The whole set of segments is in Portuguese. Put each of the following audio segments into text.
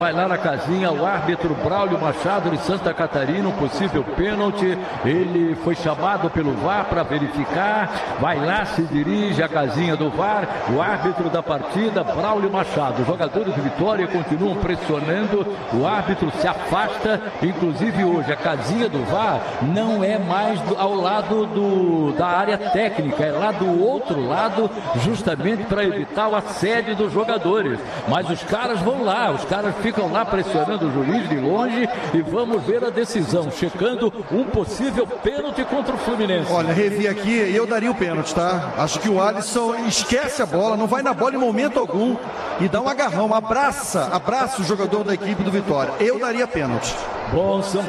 Vai lá na casinha o árbitro Braulio Machado de Santa Catarina, um possível pênalti. Ele foi chamado pelo VAR para verificar. Vai lá, se dirige à casinha do VAR. O árbitro da partida, Braulio Machado. Os jogadores de Vitória continuam pressionando. O árbitro se afasta. Inclusive hoje a casinha do VAR não é mais ao lado da área técnica, é lá do outro lado, justamente para evitar o assédio dos jogadores. Mas os caras vão lá, os caras ficam lá pressionando o juiz de longe e vamos ver a decisão, checando um possível pênalti contra o Fluminense. Olha, revi aqui e eu daria o pênalti, tá? Acho que o Alisson esquece a bola, não vai na bola em momento algum e dá um agarrão, abraça o jogador da equipe do Vitória. Eu daria pênalti. Bom, são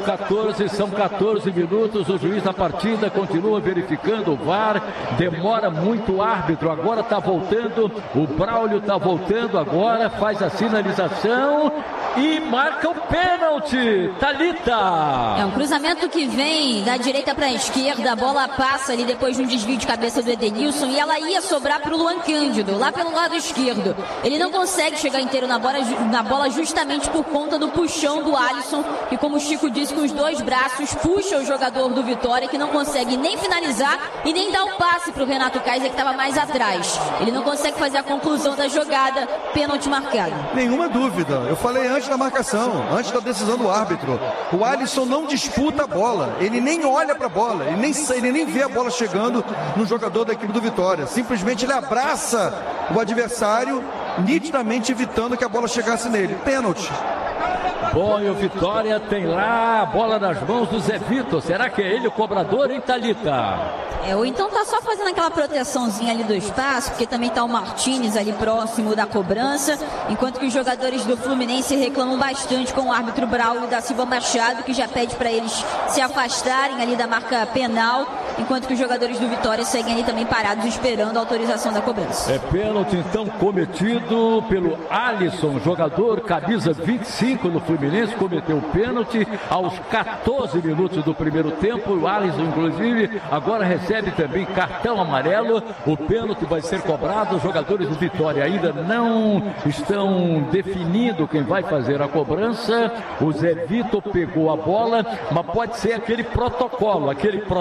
14 minutos, o juiz da partida continua verificando o VAR, demora muito o árbitro, agora está voltando, o Braulio está voltando agora, faz a sinalização e marca o pênalti. Thalita! É um cruzamento que vem da direita para a esquerda, a bola passa ali depois de um desvio de cabeça do Edenilson e ela ia sobrar para o Luan Cândido, lá pelo lado esquerdo. Ele não consegue chegar inteiro na bola justamente por conta do puxão do Alisson, que como o Chico disse, com os dois braços puxa o jogador do Vitória, que não consegue nem finalizar e nem dar o passe para o Renato Kaiser, que estava mais atrás. Ele não consegue fazer a conclusão da jogada, pênalti marcado. Nenhuma dúvida, eu falei antes da marcação, antes da decisão do árbitro. O Alisson não disputa a bola, ele nem olha para a bola, ele nem vê a bola chegando no jogador da equipe do Vitória. Simplesmente ele abraça o adversário, nitidamente evitando que a bola chegasse nele. Pênalti. Bom, e o Vitória tem lá a bola nas mãos do Zé Vitor. Será que é ele o cobrador, hein, Thalita? Ou então tá só fazendo aquela proteçãozinha ali do espaço, porque também tá o Martínez ali próximo da cobrança, enquanto que os jogadores do Fluminense reclamam bastante com o árbitro Braulio da Silva Machado, que já pede para eles se afastarem ali da marca penal, enquanto que os jogadores do Vitória seguem ali também parados esperando a autorização da cobrança. É pênalti então cometido pelo Alisson, jogador camisa 25 no Fluminense, cometeu o pênalti aos 14 minutos do primeiro tempo. O Alisson, inclusive, agora recebe também cartão amarelo. O pênalti vai ser cobrado. Os jogadores do Vitória ainda não estão definindo quem vai fazer a cobrança. O Zé Vitor pegou a bola, mas pode ser aquele protocolo,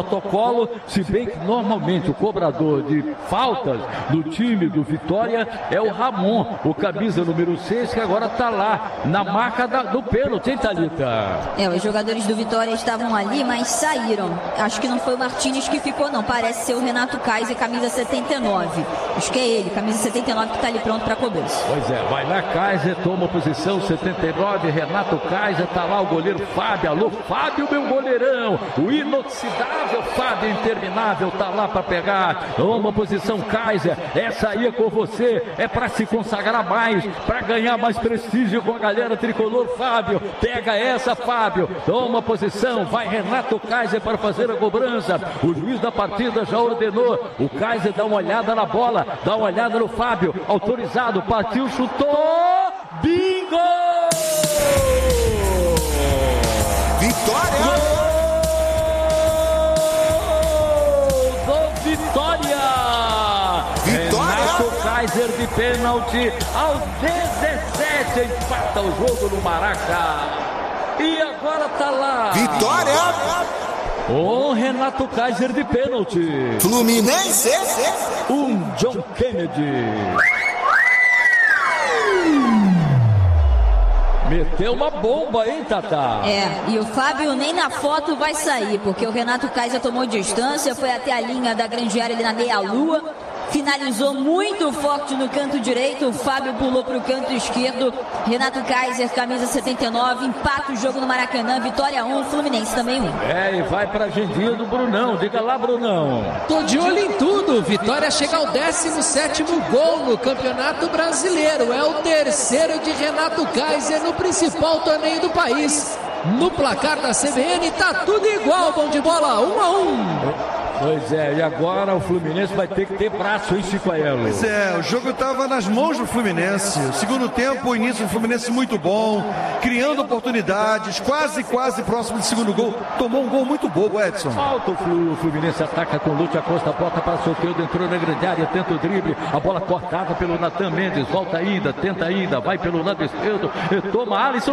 se bem que normalmente o cobrador de faltas do time do Vitória é o Ramon, o camisa número 6, que agora está lá na marca do pênalti, hein, Thalita? Os jogadores do Vitória estavam ali, mas saíram. Acho que não foi o Martínez que ficou, não. Parece ser o Renato Kaiser, camisa 79. Acho que é ele, camisa 79, que está ali pronto para cobrança. Pois é, vai lá Kaiser, toma posição 79, Renato Kaiser, tá lá o goleiro Fábio. Alô, Fábio, meu goleirão, o inoxidável Fábio interminável, tá lá para pegar. Toma posição Kaiser, essa aí é com você, é para se consagrar mais, para ganhar mais prestígio com a galera tricolor. Fábio, pega essa, Fábio, toma posição, vai Renato Kaiser para fazer a cobrança. O juiz da partida já ordenou, o Kaiser dá uma olhada na bola, dá uma olhada no Fábio, autorizado, partiu, chutou, bingo! Vitória! Gol do Vitória! Renato Kaiser de pênalti aos 17, empata o jogo no Maraca. E agora tá lá. Vitória! O Renato Kaiser de pênalti. Fluminense. John Kennedy. Meteu uma bomba, hein, Tata? E o Fábio nem na foto vai sair, porque o Renato Kaiser tomou distância, foi até a linha da grande área ali na meia-lua, finalizou muito forte no canto direito, o Fábio pulou para o canto esquerdo. Renato Kaiser, camisa 79, empata o jogo no Maracanã, Vitória 1, Fluminense também 1. E vai para a agendinha do Brunão, diga lá, Brunão. Tô de olho em tudo, Vitória chega ao 17º gol no Campeonato Brasileiro, é o terceiro de Renato Kaiser no principal torneio do país. No placar da CBN tá tudo igual, bom de bola, 1-1. Pois é, e agora o Fluminense vai ter que ter braço, hein, Chicoaiello? Pois é, o jogo estava nas mãos do Fluminense. O segundo tempo, o início do Fluminense muito bom, criando oportunidades, quase próximo do segundo gol. Tomou um gol muito bobo, Edson. Falta o Fluminense, ataca com Lúcio Acosta, bota para Soteldo, entrou na grande área, tenta o drible, a bola cortada pelo Natan Mendes, volta ainda, tenta ainda, vai pelo lado esquerdo, toma Alisson.